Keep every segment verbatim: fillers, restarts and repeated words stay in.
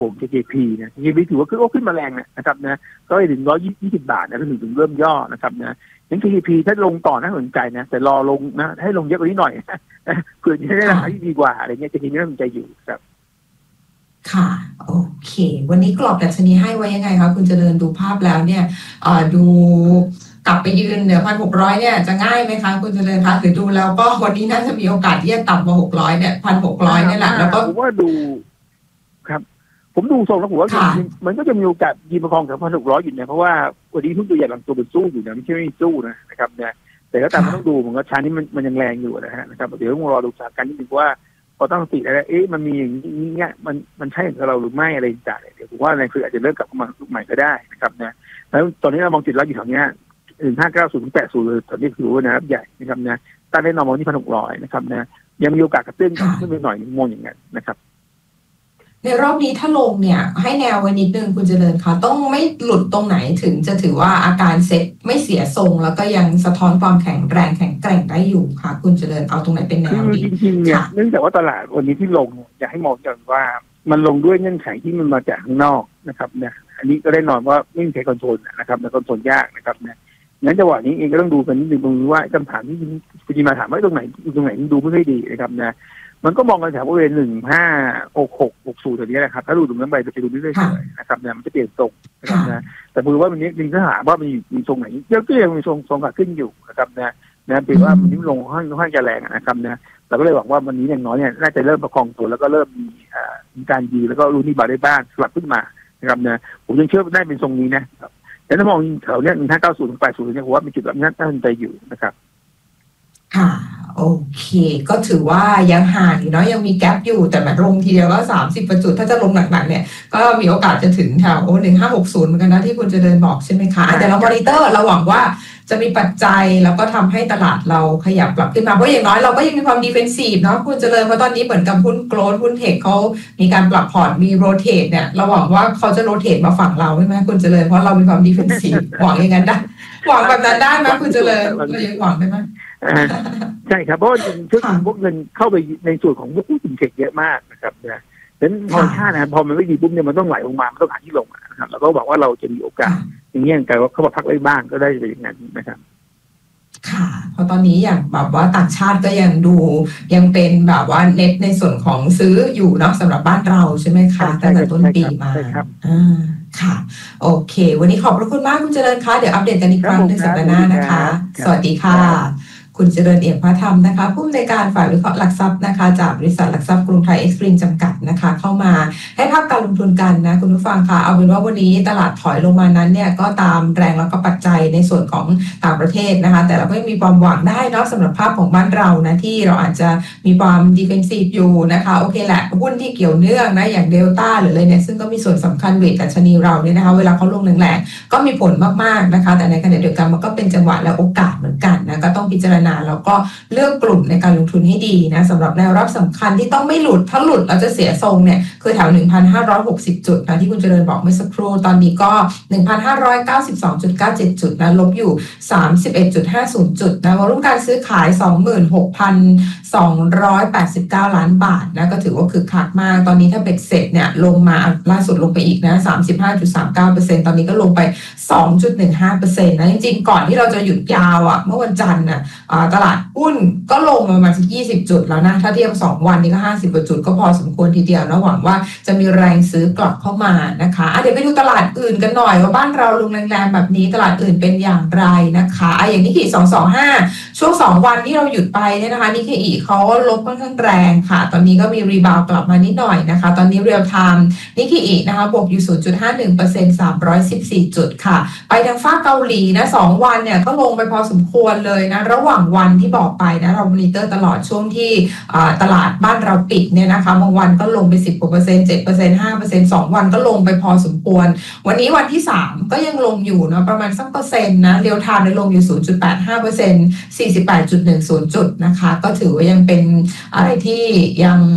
ผม เค เค พี เนี่ย เค เค พี ถือว่าขึ้นโอ้ขึ้นมาแรงนะครับนะก็ไปถึงหนึ่งร้อยยี่สิบบาทนะถึงถึงเริ่มย่อนะครับนะงั้น เค เค พี ถ้าลงต่อน่าสนใจนะแต่รอลงนะให้ลงเยอะกว่านี้หน่อยเผื่อจะได้ราคาที่ดีกว่าอะไรเงี้ย เค เค พี น่าสนใจอยู่ครับค่ะโอเควันนี้กรอบดัชนีให้ไว้ยังไงคะคุณเจริญดูภาพแล้วเนี่ยดูกลับไปยืนเหนือพันหกร้อยเนี่ยจะง่ายไหมคะคุณเจริญคะหรือดูแล้วก็วันนี้น่าจะมีโอกาสที่จะต่ำกว่าหกร้อยเนี่ยพันหกร้อยเนี่ยแหละแล้วก็ผมว่าดูครับผมดูทรงแล้วผมว่ามันก็จะมีโอกาสยืนประคองแถวพันหกร้อยอยู่เนี่ยเพราะว่าวันนี้หุ้นตัวใหญ่บางตัวเป็นสู้อยู่นะไม่ใช่ไม่สู้นะครับเนี่ยแต่ก็ตามมันต้องดูผมว่าชานี้มันมันยังแรงอยู่นะฮะนะครับเดี๋ยวต้องรอดูสถานการณ์นิดนึงว่าพอตั้งสติแล้วเอ๊ะมันมีอย่างนี้เนี่ยมันมันใช่กับเราหรือไม่อะไรต่างๆเดี๋ยวผมว่าอะไรคืออาจจะเริ่มกลับมาลุกใหม่ก็ได้นะครับเนี่ยแล้วตอนนี้เรามองจุดรับอยู่แถวนี้หนึ่งห้าเก้าศูนย์ถึงแปดศูนย์เลยตอนนี้คือว่านะครับใหญ่นะครับนะตั้งได้นอร์มอลที่พันหกร้อยนะครับนะยังมีโอกาสกระตุ้นขึ้นไปหน่อยมองอย่างนั้นนะครับในรอบนี้ถ้าลงเนี่ยให้แนวไว้นิดนึงคุณเจริญคะต้องไม่หลุดตรงไหนถึงจะถือว่าอาการเซ็ตไม่เสียทรงแล้วก็ยังสะท้อนความแข็งแรงแข็งแกร่งได้อยู่ค่ะคุณเจริญเอาตรงไหนเป็นแนวดีจริงๆเนี่ยเนื่องจากว่าตลาดวันนี้ที่ลงอยากให้มองกันว่ามันลงด้วยเงื่อนไขที่มันมาจากข้างนอกนะครับเนี่ยอันนี้ก็ได้นอนว่าไม่มีใครคอนโทรลนะครับในคอนโทรลยากนะครับเนี่ยงั้นจังหวะนี้เองก็ต้องดูกันนิดนึงตรงนี้ว่าคำถามที่คุณจิมาถามว่าตรงไหนตรงไหนดูไม่ค่อยดีนะครับนะมันก็มองกันแถวบริเวณหนึ่งห้าหกหกหกศูนย์ตัวนี้แหละครับถ้าดูตรงนั้นไปจะไปดูเรื่อยๆนะครับเนี่ยมันจะเปลี่ยนทรงนะครับนะแต่มือว่ามันนี้จริงถ้าหาว่ามันมีทรงไหนเยอะก็ยังมีทรงทรงขาขึ้นอยู่นะครับนะนะเป็นว่ามันนี้ลงค่อนข้างจะแรงนะครับนะเราก็เลยหวังว่าวันนี้อย่างน้อยเนี่ยน่าจะเริ่มประคองตัวแล้วก็เริ่มมีมีการยืนแล้วก็รู้นี่บาได้บ้างสลับขึ้นมานะครับนะผมยังเชื่อได้เป็นทรงนี้นะครับแต่ถ้ามองแถวเนี้ยหนึ่งห้าเก้าศูนย์ถึงแปดศูนย์เนี่ยผมว่าเป็นจุดแบบนั้นน่าสนใจอยู่นะครับค่ะโอเคก็ถือว่ายังห่างอยู่เนาะยังมีแกลบอยู่แต่แบบลงทีเดียวก็สามสิบจุดถ้าจะลงหนักๆเนี่ยก็มีโอกาสจะถึงแถวหนึ่งห้าหกศูนย์เหมือนกันนะที่คุณจะเดินบอกใช่ไหมคะแต่เรามอนิเตอร์เราหวังว่าจะมีปัจจัยแล้วก็ทำให้ตลาดเราขยับกลับขึ้นมาเพราะอย่างน้อยเราก็ยังมีความดีเฟนซีฟเนาะคุณเจริญเพราะตอนนี้เหมือนกับหุ้นโกลด์หุ้นเทคเขามีการปรับพอร์ตมีโรเตทเนี่ยเราหวังว่าเขาจะโรเตทมาฝั่งเราใช่ไหมคุณเจริญเพราะเรามีความดีเฟนซีฟหวังอย่างนั้นได้หวังแบบนั้นได้ไหมคุณเจริญเรายังหวังได้ไหมใช่ครับเพราะว่าชุดพวกเงินเข้าไปในส่วนของพวกหุ้นเทคเยอะมากนะครับนะดังนั้นพอชาตินะพอมันไม่ดีปุ๊บเนี่ยมันต้องไหลลงมามันต้องหาที่ลงนะครับเราก็บอกว่าเราจะมีโอกาสอย่างเงี้ยกันว่าเข้ามาพักได้บ้างก็ได้ไปอย่างนั้นนะครับค่ะเพราะตอนนี้อย่างแบบว่าต่างชาติก็ยังดูยังเป็นแบบว่าเน็ตในส่วนของซื้ออยู่เนาะสำหรับบ้านเราใช่ไหมคะตั้งแต่ต้นปีมาอ่าค่ะโอเควันนี้ขอบพระคุณมากคุณเจริญคะเดี๋ยวอัปเดตกันอีกครั้งในสัปดาห์หน้านะคะสวัสดีค่ะคุณเจริญเอี่ยมพระธรรมนะคะผู้อำนวยการฝ่ายวิเคราะห์หลักทรัพย์นะคะจากบริษัทหลักทรัพย์กรุงไทยเอ็กซ์ตรีมจำกัดนะคะเข้ามาให้ภาพการลงทุนกันนะคุณผู้ฟังค่ะเอาเป็นว่าวันนี้ตลาดถอยลงมานั้นเนี่ยก็ตามแรงแล้วก็ปัจจัยในส่วนของต่างประเทศนะคะแต่เราก็ยังมีความหวังได้เนาะสำหรับภาพของบ้านเรานะที่เราอาจจะมีความดิเฟนซีฟอยู่นะคะโอเคแหละหุ้นที่เกี่ยวเนื่องนะอย่างเดลต้าหรืออะไรเนี่ยซึ่งก็มีส่วนสำคัญเวทดัชนีเราเนี่ยนะคะเวลาเขาลงแรงๆก็มีผลมากๆนะคะแต่ในขณะเดียวกันมันก็เป็นจังหวะและโอกาสเหมือนกันนะก็ต้องพิจารณาแล้วก็เลือกกลุ่มในการลงทุนให้ดีนะสำหรับแนวรับสำคัญที่ต้องไม่หลุดถ้าหลุดเราจะเสียทรงเนี่ยคือแถว หนึ่งพันห้าร้อยหกสิบ จุดนะที่คุณเจริญบอกเมื่อสักครู่ตอนนี้ก็ หนึ่งพันห้าร้อยเก้าสิบสองจุดเก้าเจ็ด จุดนะลบอยู่ สามสิบเอ็ดจุดห้าศูนย์ จุดนะวอลุ่มการซื้อขาย สองหมื่นหกพันสองร้อยแปดสิบเก้า ล้านบาทนะก็ถือว่าคึกคักมากตอนนี้ถ้าเบ็ดเสร็จเนี่ยลงมาล่าสุดลงไปอีกนะ สามสิบห้าจุดสามเก้าเปอร์เซ็นต์ ตอนนี้ก็ลงไป สองจุดหนึ่งห้าเปอร์เซ็นต์ นะจริงๆก่อนที่เราจะหยุดยาวอ่ะเมื่อวันจันทร์น่ะตลาดหุ้นก็ลงมาประมาณสักยี่สิบจุดแล้วนะถ้าเทียบสองวันนี้ก็ห้าสิบกว่าจุดก็พอสมควรทีเดียวนะหวังว่าจะมีแรงซื้อกลับเข้ามานะคะอ่ะเดี๋ยวไปดูตลาดอื่นกันหน่อยว่าบ้านเราลงแรงๆแบบนี้ตลาดอื่นเป็นอย่างไรนะคะอ่ะอย่างนิกเกิสองสองห้าช่วงสองวันที่เราหยุดไปเนี่ยนะคะนิกเกิเขาลบค่อนข้างแรงค่ะตอนนี้ก็มีรีบาวกลับมานิดหน่อยนะคะตอนนี้เรียลไทม์นิกเกินะคะบวกอยู่ ศูนย์จุดห้าหนึ่งเปอร์เซ็นต์ สามร้อยสิบสี่จุดค่ะไปทางฝั่งเกาหลีนะสองวันเนี่ยก็ลงไปพอสมควรเลยนะระหว่างวันที่บอกไปนะเรามอนิเตอร์ตลอดช่วงที่ตลาดบ้านเราปิดเนี่ยนะคะบางวันก็ลงไปสิบกว่าเปอร์เซ็นต์ เจ็ดเปอร์เซ็นต์ ห้าเปอร์เซ็นต์ สองวันก็ลงไปพอสมควรวันนี้วันที่สามก็ยังลงอยู่เนาะประมาณสักเปอร์เซ็นต์นะเรียลไทม์ได้ลงอยู่ ศูนย์จุดแปดห้าเปอร์เซ็นต์ สี่สิบแปดจุดหนึ่งศูนย์ จุดนะคะก็ถือว่ายังเป็นอะไรที่ยัง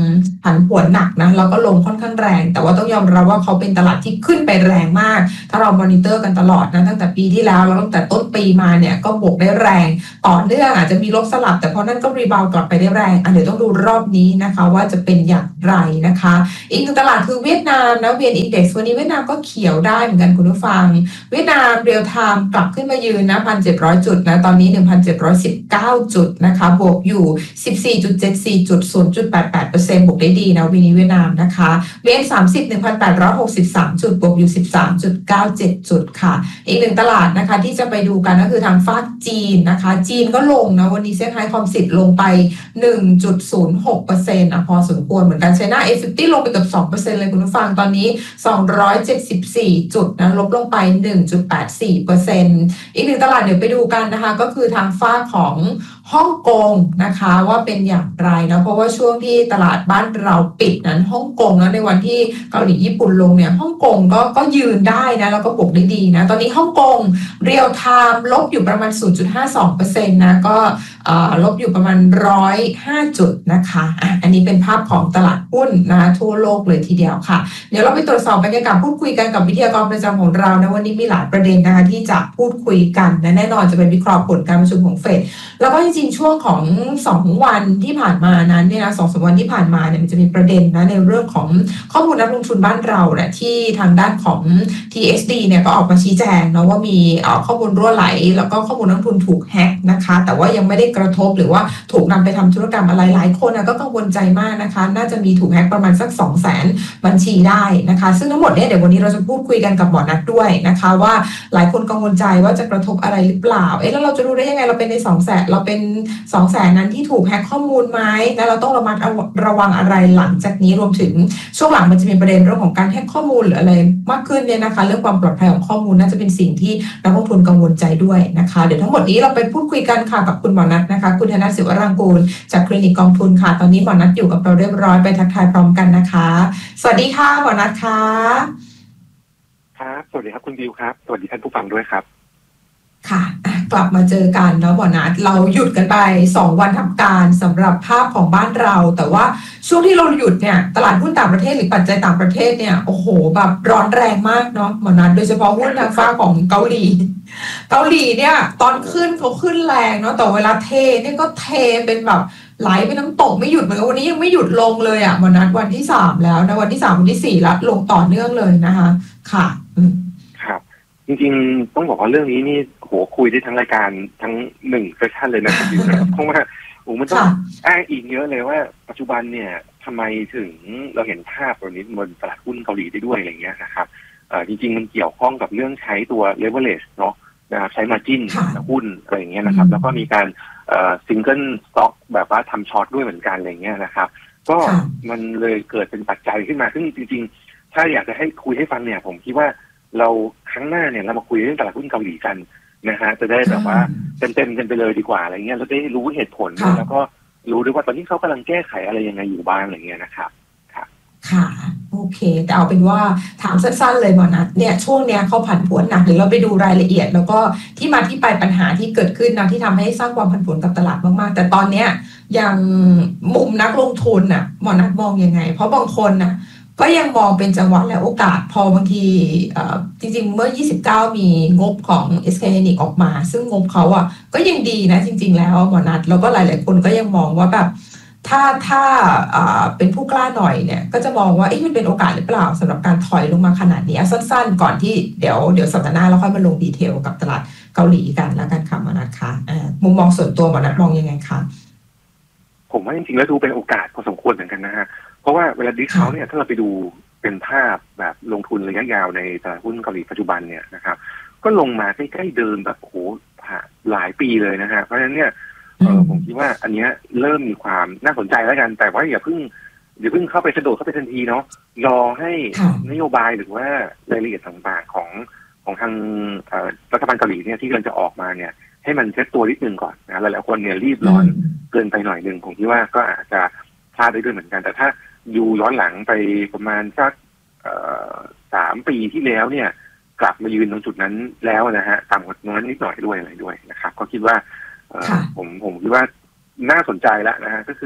ผันผวนหนักนะแล้วก็ลงค่อนข้างแรงแต่ว่าต้องยอมรับว่าเขาเป็นตลาดที่ขึ้นไปแรงมากถ้าเรามอนิเตอร์กันตลอดนะตั้งแต่ปีที่แล้วแล้วตั้งแต่ต้นปีมาเนี่ยก็บวกได้แรงต่อเนื่องอาจจะมีลบสลับแต่พอนั้นก็รีบาวกลับไปได้แรงอันเดี๋ยวต้องดูรอบนี้นะคะว่าจะเป็นอย่างไรนะคะอีกหนึ่งตลาดคือเวียดนามนะเวียนอินเด็กซ์วันนี้เวียดนามก็เขียวได้เหมือนกันคุณผู้ฟังเวียดนามเรียลไทม์กลับขึ้นมายืนนะ หนึ่งพันเจ็ดร้อย จุดนะตอนนี้ หนึ่งพันเจ็ดร้อยสิบเก้า จุดนะคะบวกอยู่ สิบสี่จุดเจ็ดสี่ จุด ศูนย์จุดแปดแปดเปอร์เซ็นต์ บวกได้ดีนะวันนี้เวียดนามนะคะเวียนสามสิบ หนึ่งพันแปดร้อยหกสิบสาม จุดบวกอยู่ สิบสามจุดเก้าเจ็ด จุดค่ะอีกหนึ่งตลาดนะคะที่จะไปดูกันก็คือทางฝั่งจีนนะคะจีนก็ลงนะวันนี้เซี่ยงไฮ้คอมสิทธิ์ลงไป หนึ่งจุดศูนย์หกเปอร์เซ็นต์ อ่ะพอสมควรเหมือนกันไชน่า เอ ห้าสิบ ลงไปเกือบ สองเปอร์เซ็นต์ เลยคุณผู้ฟังตอนนี้สองร้อยเจ็ดสิบสี่จุดนะลบลงไป หนึ่งจุดแปดสี่เปอร์เซ็นต์ อีกหนึ่งตลาดเดี๋ยวไปดูกันนะคะก็คือทางฝั่งของฮ่องกงนะคะว่าเป็นอย่างไรนะเพราะว่าช่วงที่ตลาดบ้านเราปิดนั้นฮ่องกงนะในวันที่เกาหลีญี่ปุ่นลงเนี่ยฮ่องกงก็ก็ยืนได้นะแล้วก็บวกได้ดีนะตอนนี้ฮ่องกงเรียลไทม์ลบอยู่ประมาณ ศูนย์จุดห้าสองเปอร์เซ็นต์ นะก็ลบอยู่ประมาณหนึ่งร้อยห้าจุดนะคะอ่ะอันนี้เป็นภาพของตลาดหุ้นนะทั่วโลกเลยทีเดียวค่ะเดี๋ยวเราไปตรวจสอบบรรยากาศพูดคุยกันกับวิทยากรประจำของเรานะวันนี้มีหลายประเด็นนะคะที่จะพูดคุยกันนะแน่นอนจะเป็นวิเคราะห์ผลการประชุมของเฟดแล้วก็จริงๆช่วงของสองวันที่ผ่านมานั้นเนี่ยนะสองสามวันที่ผ่านมาเนี่ยมันจะมีประเด็นนะในเรื่องของข้อมูลนักลงทุนบ้านเราเนี่ยที่ทางด้านของ ที เอส ดี เนี่ยก็ออกมาชี้แจงนะว่ามีข้อมูลรั่วไหลแล้วก็ข้อมูลนักลงทุนถูกแฮ็กนะคะแต่ว่ายังไม่ได้กระทบหรือว่าถูกนำไปทำธุรกรรมอะไรหลายคนนะก็กังวลใจมากนะคะน่าจะมีถูกแฮ็กประมาณสัก สองแสน บัญชีได้นะคะซึ่งทั้งหมดเนี่ยเดี๋ยววันนี้เราจะพูดคุยกันกับหมอนัทด้วยนะคะว่าหลายคนกังวลใจว่าจะกระทบอะไรหรือเปล่าเอ๊ะแล้วเราจะรู้ได้ยังไงเราเป็นในสองแสนเราเป็นสองแสนนั้นที่ถูกแฮ็กข้อมูลไหมแล้วเราต้องระมัดระวังอะไรหลังจากนี้รวมถึงช่วงหลังมันจะมีประเด็นเรื่องของการแฮ็กข้อมูลหรืออะไรมากขึ้นเนี่ยนะคะเรื่องความปลอดภัยของข้อมูลน่าจะเป็นสิ่งที่นักลงทุนกังวลใจด้วยนะคะเดี๋ยวทั้งหมดนี้เราไปพูดคุยกันค่ะกับคุณหมอนัทนะคะคุณธนศิวรังกูลจากคลินิกกองทุนค่ะตอนนี้หมอนัทอยู่กับเราเรียบร้อยไปทักทายพร้อมกันนะคะสวัสดีค่ะหมอนัทค่ะครับสวัสดีครับคุณดิวครับสวัสดีท่านผู้ฟังด้วยครับค่ะกลับมาเจอกันเนาะหมอนัทเราหยุดกันไปสองวันทำการสำหรับภาพของบ้านเราแต่ว่าช่วงที่เราหยุดเนี่ยตลาดหุ้นต่างประเทศหรือปัจจัยต่างประเทศเนี่ยโอ้โหแบบร้อนแรงมากเนาะหมอนัทโดยเฉพาะหุ้นทางฝั่งของเกาหลีเกาหลีเนี่ยตอนขึ้นเขาขึ้นแรงเนาะแต่เวลาเทเนี่ยก็เทเป็นแบบไหลไปน้ำตกไม่หยุดเหมือนกันวันนี้ยังไม่หยุดลงเลยอ่ะหมอนัทวันที่สามแล้วนะวันที่สามวันที่สี่แล้วลงต่อเนื่องเลยนะคะค่ะครับจริงๆต้องบอกว่าเรื่องนี้นี่โหคุยได้ทั้งรายการทั้งหนึ่งเซสชันเลยนะคุณดิวนะครับเพราะว่าโอ้มันต้องอ้างอิงเยอะเลยว่าปัจจุบันเนี่ยทำไมถึงเราเห็นภาพตัวนี้บนตลาดหุ้นเกาหลีได้ด้วยอะไรเงี้ยนะครับจริงๆมันเกี่ยวข้องกับเรื่องใช้ตัว leverage เนาะนะครับใช้ margin หุ้นอะไรอย่างเงี้ยนะครับแล้วก็มีการซิงเกิลสต็อกแบบว่าทำช็อตด้วยเหมือนกันอะไรเงี้ยนะครับก็มันเลยเกิดเป็นปัจจัยขึ้นมาซึ่งจริงๆถ้าอยากจะให้คุยให้ฟังเนี่ยผมคิดว่าเราครั้งหน้าเนี่ยเรามาคุยเรื่องตลาดหุ้นเกาหลีกันนะฮะจะได้แบบว่าเต็มๆกันไปเลยดีกว่าอะไรเงี้ยเราได้รู้เหตุผลแล้วก็รู้ด้วยว่าตอนนี้เขากำลังแก้ไขอะไรยังไงอยู่บ้างอะไรเงี้ยนะครับค่ะโอเคแต่เอาเป็นว่าถามสั้นๆเลยหมอนัทเนี่ยช่วงเนี้ยเขาผันผวนหนักหรือเราไปดูรายละเอียดแล้วก็ที่มาที่ไปปัญหาที่เกิดขึ้นนะที่ทำให้สร้างความผันผวนกับตลาดมากๆแต่ตอนเนี้ยอย่างมุมนักลงทุนน่ะหมอนัทมองยังไงเพราะบางคนน่ะก็ยังมองเป็นจังหวะและโอกาสพอบางทีจริงๆเมื่อยี่สิบเก้ามีงบของ เอส เค เอ เอ็น ออกมาซึ่งงบเขาอ่ะก็ยังดีนะจริงๆแล้วหมอนัทแล้วก็หลายๆคนก็ยังมองว่าแบบถ้าถ้าเป็นผู้กล้าหน่อยเนี่ยก็จะมองว่ามันเป็นโอกาสหรือเปล่าสำหรับการถอยลงมาขนาดนี้สั้นๆก่อนที่เดี๋ยวเดี๋ยวสัปดาห์หน้าเราค่อยมาลงดีเทลกับตลาดเกาหลีกันแล้วกันค่ะหมอนัทคะมุมมองส่วนตัวหมอนัทมองยังไงคะผมว่าจริงๆแล้วดูเป็นโอกาสพอสมควรเหมือนกันนะฮะเพราะว่าเวลาดิสเขาเนี่ยถ้าเราไปดูเป็นภาพแบบลงทุนระยะยาวในตลาดหุ้นเกาหลีปัจจุบันเนี่ยนะครับก็ลงมาใกล้ๆเดิมแบบโอ้โหหลายปีเลยนะฮะเพราะฉะนั้นเนี่ยเออผมคิดว่าอันนี้เริ่มมีความน่าสนใจแล้วกันแต่ว่าอย่าเพิ่งอย่าเพิ่งเข้าไปกระโดดเข้าไปทันทีเนาะรอให้นโยบายหรือว่ารายละเอียดต่างๆของของทางรัฐบาลเกาหลีเนี่ยที่กำลังจะออกมาเนี่ยให้มันเซ็ตตัวนิดนึงก่อนนะหลายๆคนเนี่ยรีบร้อนเกินไปหน่อยนึงผมคิดว่าก็อาจจะพลาดได้ด้วยเหมือนกันแต่ถ้าอยู่ย้อนหลังไปประมาณสักสามปีที่แล้วเนี่ยกลับมายืนตรงจุดนั้นแล้วนะฮะต่ำกว่านั้นนิดหน่อยด้วยอะไรด้วยนะครับก็คิดว่าผมผมคิดว่าน่าสนใจแล้วนะฮะก็คือ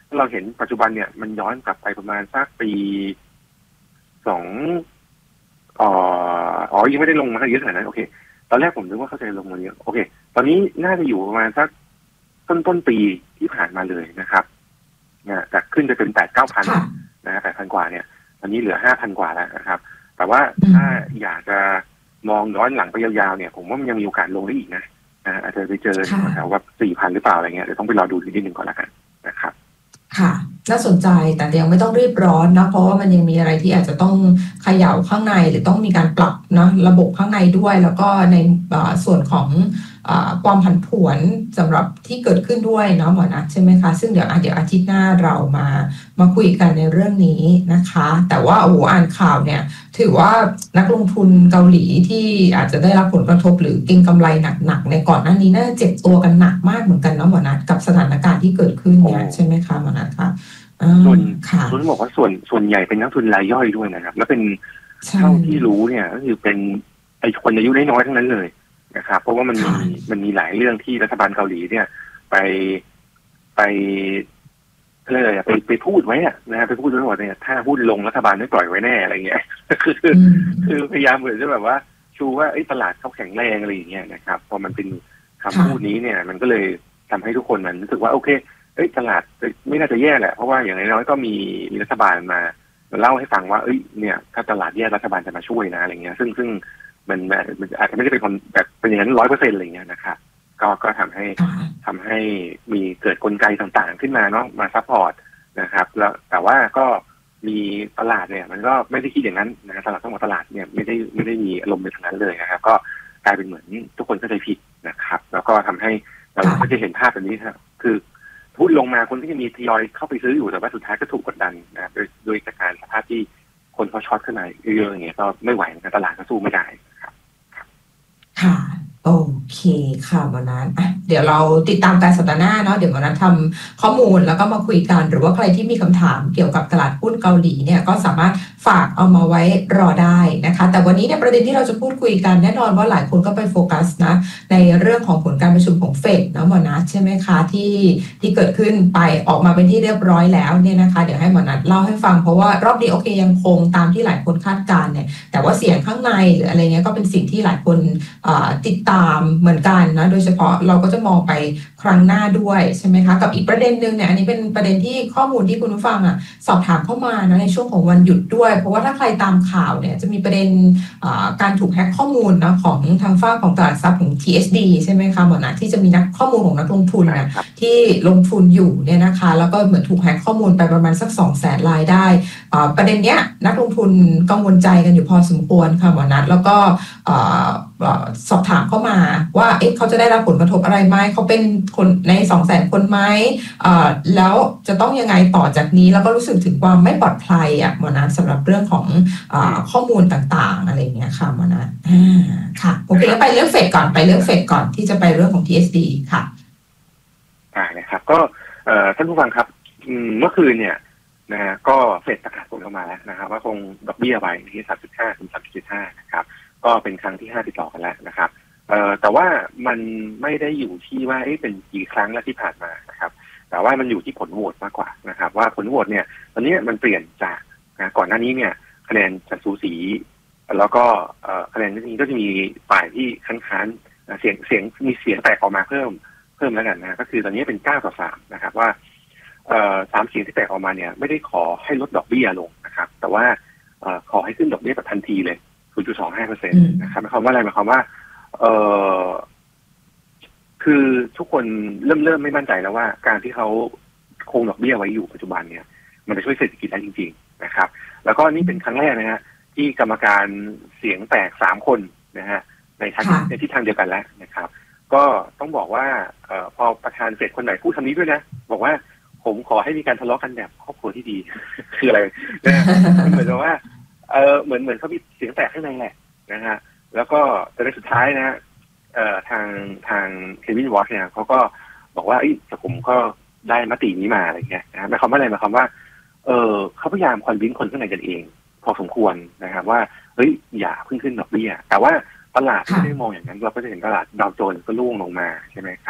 เราเห็นปัจจุบันเนี่ยมันย้อนกลับไปประมาณสักปีสองอ๋ออ๋อยังไม่ได้ลงมาเยอะขนาดนั้นโอเคตอนแรกผมนึกว่าเขาจะลงมาเยอะโอเคตอนนี้น่าจะอยู่ประมาณสักต้นต้นปีที่ผ่านมาเลยนะครับเนี่ยจากขึ้นไปเป็นแปดเก้าพันนะแปดพันกว่าเนี่ยตอนนี้เหลือห้าพันกว่าแล้วนะครับแต่ว่าถ้าอยากจะมองย้อนหลังไปยาวๆเนี่ยผมว่ามันยังมีโอกาสลงได้อีกนะอาจจะไปเจอแถวว่าสี่พันหรือเปล่าอะไรเงี้ยเดี๋ยวต้องไปรอดูนิดนึงก่อนละกันนะครับค่ะน่าสนใจแต่ยังไม่ต้องรีบร้อนนะเพราะว่ามันยังมีอะไรที่อาจจะต้องเขย่าข้างในหรือต้องมีการปรับนะระบบข้างในด้วยแล้วก็ในส่วนของความผันผวนสำหรับที่เกิดขึ้นด้วยเนาะหมอนัทใช่ไหมคะซึ่งเดี๋ยวเดี๋ยวอาทิตย์หน้าเรามามาคุยกันในเรื่องนี้นะคะแต่ว่าโอ้อ่านข่าวเนี่ยถือว่านักลงทุนเกาหลีที่อาจจะได้รับผลกระทบหรือเก็งกำไรหนักๆในก่อนหน้านี้น่าจะเจ็บตัวกันหนักมากเหมือนกันเนาะหมอนัทกับสถานการณ์ที่เกิดขึ้นเนี่ยใช่ไหมคะหมอนัทคะส่วนส่วนบอกว่าส่วนส่วนใหญ่เป็นนักทุนรายย่อยด้วยนะครับแล้วเป็นเท่าที่รู้เนี่ยก็คือเป็นไอ้คนอายุน้อยๆทั้งนั้นเลยนะครับเพราะว่ามันมีมันมีหลายเรื่องที่รัฐบาลเกาหลีเนี่ยไปไปเลยไปไปพูดไว้อะนะไปพูดไว้ว่าเนี่ยถ้าหุ้นลงรัฐบาลไม่ปล่อยไว้แน่อะไรเงี้ยคือคือพยายามเหมือนจะแบบว่าชูว่าไอ้ตลาดเขาแข็งแรงอะไรอย่างเงี้ยนะครับพอมันเป็นคำพูดนี้เนี่ยมันก็เลยทำให้ทุกคนมันรู้สึกว่าโอเคเอ้ยตลาดไม่น่าจะแย่แหละเพราะว่าอย่างน้อยๆก็มีมีรัฐบาลมาเล่าให้ฟังว่าเอ้ยเนี่ยถ้าตลาดแย่รัฐบาลจะมาช่วยนะอะไรเงี้ยซึ่งซึ่งมันมันอาจจะไม่ได้เป็นคนแบบเป็นอย่างนั้นร้อยเปอร์เซ็นต์อะไรเงี้ยนะครับก็ก็ทำให้ทำให้มีเกิดกลไกต่างๆขึ้นมาเนาะมาซัพพอร์ตนะครับแล้วแต่ว่าก็มีตลาดเนี่ยมันก็ไม่ได้คิดอย่างนั้นนะตลาดต้องบอกตลาดเนี่ยไม่ได้ไม่ได้มีอารมณ์แบบนั้นเลยนะครับก็กลายเป็นเหมือนทุกคนเข้าใจผิดนะครับแล้วก็ทำให้เราก็จะเห็นภาพแบบนี้ครับคือหุ้นลงมาคนที่จะมีทยอยเข้าไปซื้ออยู่แต่ว่าสุดท้ายก็ถูกกดดันนะโดยโดยการสภาพที่คนเขาช็อตขึ้นมาเยอะๆอย่างเงี้ยก็ไม่ไหวนะตลาดก็สู้ไม่ได้ครับค่ะโอเคค่ะวันนั้นอ่ะเดี๋ยวเราติดตามการสัปดาห์หน้าเนาะเดี๋ยววันนั้นทำข้อมูลแล้วก็มาคุยกันหรือว่าใครที่มีคำถามเกี่ยวกับตลาดหุ้นเกาหลีเนี่ยก็สามารถฝากเอามาไว้รอได้นะคะแต่วันนี้เนี่ยประเด็นที่เราจะพูดคุยกันแน่นอนว่าหลายคนก็ไปโฟกัสนะในเรื่องของผลการประชุมของเฟดเนาะหมอนัทใช่ไหมคะที่ที่เกิดขึ้นไปออกมาเป็นที่เรียบร้อยแล้วเนี่ยนะคะเดี๋ยวให้หมอนัทเล่าให้ฟังเพราะว่ารอบนี้โอเคยังคงตามที่หลายคนคาดการณ์เนี่ยแต่ว่าเสียงข้างในหรืออะไรเงี้ยก็เป็นสิ่งที่หลายคนติดตามเหมือนกันนะโดยเฉพาะเราก็จะมองไปครั้งหน้าด้วยใช่ไหมคะกับอีกประเด็นหนึ่งเนี่ยอันนี้เป็นประเด็นที่ข้อมูลที่คุณผู้ฟังอ่ะสอบถามเข้ามานะในช่วงของวันหยุดด้วยเพราะว่าถ้าใครตามข่าวเนี่ยจะมีประเด็นการถูกแฮ็กข้อมูลนะของทางฝั่งของตลาดทรัพย์ของ ที เอส ดี ใช่ไหมคะหมอนะที่จะมีนักข้อมูลของนักลงทุนนะที่ลงทุนอยู่เนี่ยนะคะแล้วก็เหมือนถูกแฮ็กข้อมูลไปประมาณสักสองแสนรายได้ประเด็นเนี้ยนักลงทุนกังวลใจกันอยู่พอสมควรค่ะหมอนัทแล้วก็สอบถามเข้ามาว่าเอ๊ะเขาจะได้รับผลกระทบอะไรไหมเขาเป็นคนในสองแสนคนไหมแล้วจะต้องยังไงต่อจากนี้แล้วก็รู้สึกถึงความไม่ปลอดภัยอ่ะหมอนัทสำหรับเรื่องของข้อมูลต่างๆอะไรอย่างเงี้ยค่ะหมอนัทค่ะโอเคแล้วไปเรื่องเฟดก่อนไปเรื่องเฟดก่อนที่จะไปเรื่องของ ที เอส ดี ค่ะอ่านะครับก็ท่านผู้ฟังครับเมื่อคืนเนี่ยนะฮะก็เฟดประกาศผลออกมาแล้วนะครับว่าคงดอกเบี้ยไว้ที่ สามจุดห้า ถึง สามจุดห้า นะครับก็เป็นครั้งที่ห้าติดต่อกันแล้วนะครับเอ่อแต่ว่ามันไม่ได้อยู่ที่ว่าเอ๊ะเป็นกี่ครั้งแล้วที่ผ่านมานะครับแต่ว่ามันอยู่ที่ผลโหวตมากกว่านะครับว่าผลโหวตเนี่ยตอนนี้มันเปลี่ยนจากนะก่อนหน้านี้เนี่ยคะแนนจะสูสีแล้วก็เอ่อคะแนนนี้ก็จะมีฝ่ายที่ค้านๆเสียงเสียงมีเสียงแตกออกมาเพิ่มเพิ่มแล้วกันนะก็คือตอนนี้เป็นเก้าต่อสามนะครับว่าเอ่อสามเสียงที่แตกออกมาเนี่ยไม่ได้ขอให้ลดดอกเบี้ยลงนะครับแต่ว่าเอ่อขอให้ขึ้นดอกเบี้ยแบบทันทีเลย ศูนย์จุดสองห้าเปอร์เซ็นต์ นะครับหมายความว่าอะไรหมายความว่าเอ่อคือทุกคนเริ่มเริ่มไม่มั่นใจแล้วว่าการที่เขาคงดอกเบี้ยไว้อยู่ปัจจุบันเนี่ยมันจะช่วยเศรษฐกิจได้จริงๆนะครับแล้วก็นี่เป็นครั้งแรกนะฮะที่กรรมการเสียงแตกสามคนนะฮะในทางในทิศทางเดียวกันแล้วนะครับก็ต้องบอกว่าเอ่อพอประธานเฟดคนไหนพูดคำนี้ด้วยนะบอกว่าผมขอให้มีการทะเลาะกันแบบครอบครัวที่ดี คืออะไรนะเหมือนกับว่าเออเหมือนเหมือนเขามีเสียงแตกข้างในแหละนะฮะแล้วก็แต่ในสุดท้ายนะเอ่อทางทางเควินวอชเนี่ยเขาก็บอกว่าแต่ผมก็ได้มตินี้มาอะไรเงี้ยนะหมายความว่าอะไรหมายความว่าเออเขาพยายามคอนวินคนข้างในกันเองพอสมควรนะครับว่าเฮ้ยอย่าเพิ่งขึ้นดอกเบี้ยแต่ว่าตลาดไม่ได้มองอย่างนั้นเราก็จะเห็นตลาดดาวโจนส์ก็ร่วงลงมาใช่ไหมครับ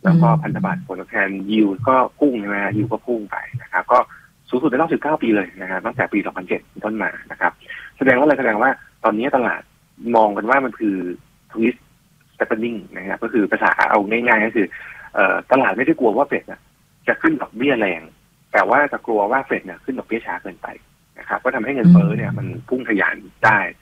แล้วก็พันธบัตรผลตอบแทนยิวก็พุ่งใช่ไหมยิวก็พุ่งไปนะครับก็สูงสุดในรอบสิบเก้าปีเลยนะครับตั้งแต่ปีสองพันเจ็ดต้นมานะครับแสดงว่าอะไรแสดงว่าตอนนี้ตลาดมองกันว่ามันคือ twist steepening นะครับก็คือภาษาเอาง่ายๆก็คือเอ่อตลาดไม่ได้กลัวว่าเฟดจะขึ้นดอกเบี้ยแรงแต่ว่าจะกลัวว่าเฟดเนี่ยขึ้นดอกเบี้ยช้าเกินไปนะครับก็ทำให้เงินเฟ้อเนี่ยมันพุ่งทะยานได้